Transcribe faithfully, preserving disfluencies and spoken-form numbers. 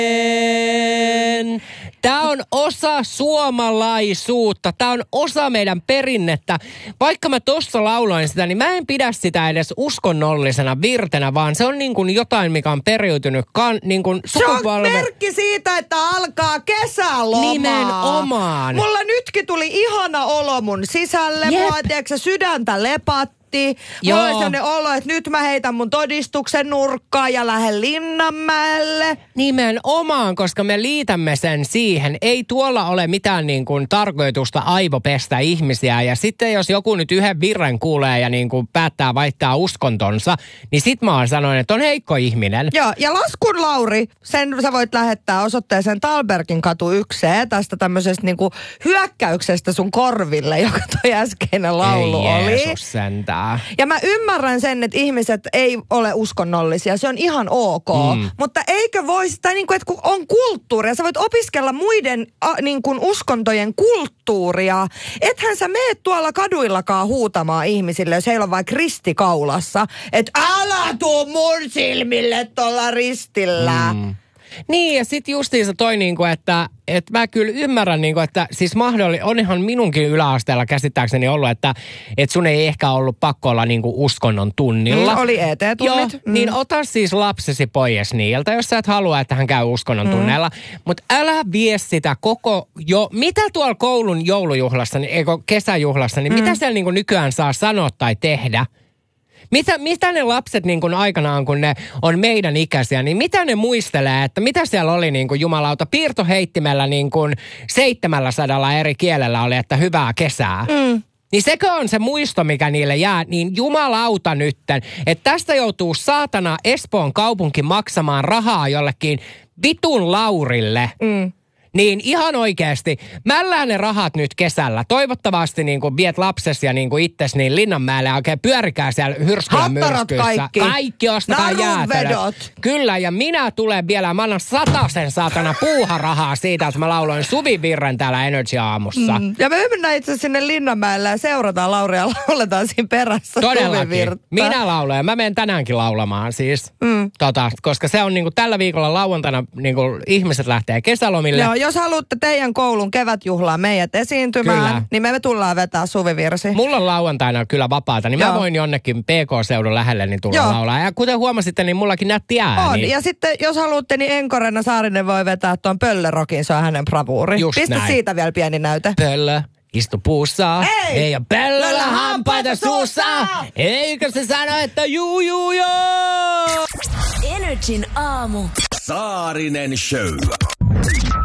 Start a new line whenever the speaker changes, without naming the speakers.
Tämä on osa suomalaisuutta. Tämä on osa meidän perinnettä. Vaikka mä tossa lauloin sitä, niin mä en pidä sitä edes uskonnollisena virtenä, vaan se on niin kuin jotain, mikä on periytynyt kan, niin kuin sukupolve.
Se on merkki siitä, että alkaa kesäloma.
Nimenomaan.
Mulla nytkin tuli ihana olo mun sisälle.
Jep.
Mua, tiedätkö, sydäntä lepatti.
Joo.
Mulla oli sellainen olo, että nyt mä heitän mun todistuksen nurkkaan ja lähden Linnanmäelle.
Nimenomaan, koska me liitämme sen siihen. Ei tuolla ole mitään niin kuin tarkoitusta aivopestä ihmisiä. Ja sitten jos joku nyt yhden virren kuulee ja niin kuin päättää vaihtaa uskontonsa, niin sit mä oon sanonut, että on heikko ihminen.
Joo, ja laskun Lauri, sen sä voit lähettää osoitteeseen Talbergin katu yksi tästä tämmöisestä niin kuin hyökkäyksestä sun korville, joka toi äskeinen laulu
ei
oli.
Jeesus sentään.
Ja mä ymmärrän sen, että ihmiset ei ole uskonnollisia. Se on ihan ok. Mm. Mutta eikö voisi, tai niin kuin, että kun on kulttuuria, sä voit opiskella muiden a, niin kuin uskontojen kulttuuria. Ethän sä meet tuolla kaduillakaan huutamaan ihmisille, jos heillä on vaikka risti kaulassa. Että älä tuu mun silmille tuolla ristillä. Mm.
Niin, ja sitten justiinsa toi niinku, että et mä kyllä ymmärrän niinku, että siis mahdolli, on ihan minunkin yläasteella käsittääkseni ollut, että et sun ei ehkä ollut pakko olla niinku uskonnon tunnilla.
Mm, oli E T-tunnit.
Joo, mm. niin ota siis lapsesi pois niiltä, jos sä et halua, että hän käy uskonnon mm. tunneilla. Mutta älä vie sitä koko jo, mitä tuolla koulun joulujuhlassa, eikö kesäjuhlassa, niin mm. mitä siellä niinku nykyään saa sanoa tai tehdä? Mitä, mitä ne lapset niin kuin aikanaan, kun ne on meidän ikäisiä, niin mitä ne muistelee, että mitä siellä oli niin kuin jumalauta piirtoheittimellä niin kuin seitsemällä sadalla eri kielellä oli, että hyvää kesää. Mm. Niin sekö on se muisto, mikä niille jää, niin jumalauta nytten, että tästä joutuu saatana Espoon kaupunki maksamaan rahaa jollekin vitun Laurille. Mm. Niin ihan oikeasti, mällään ne rahat nyt kesällä. Toivottavasti niin kuin viet lapsesi ja niin kuin itsesi niin Linnanmäelle ja oikein pyörikää siellä Hyrskylän myrskyssä.
kaikki.
Kaikki ostakaa jäätelöt. Kyllä, ja minä tulen vielä, mä annan satasen saatana puuharahaa siitä, että mä lauloin Suvivirren täällä Energy-aamussa. Mm.
Ja me mennään itse sinne Linnanmäelle ja seurataan Lauria ja lauletaan siinä perässä Suvivirttä.
Minä laulan ja mä menen tänäänkin laulamaan siis. Mm. Tota, koska se on niin kuin tällä viikolla lauantaina niin kuin ihmiset lähtee kesälomille.
Joo, jos haluatte teidän koulun kevätjuhlaa meidät esiintymään, kyllä, niin me tullaan vetää Suvivirsi.
Mulla on lauantaina kyllä vapaata, niin Joo. mä voin jonnekin P K-seudun lähelle niin tulla Joo. laulaa. Ja kuten huomasitte, niin mullakin nätti ääni.
On, ja sitten jos haluatte, niin Enkorenna Saarinen voi vetää tuon Pöllörokin, se on hänen bravuuri. Just Pistä näin. Siitä vielä pieni näyte.
Pöllö. Istu puussa,
ei,
ei ole pöllöllä hampaita suussa, eikö se sano, että juu juu joo.
Energin aamu.
Saarinen Show.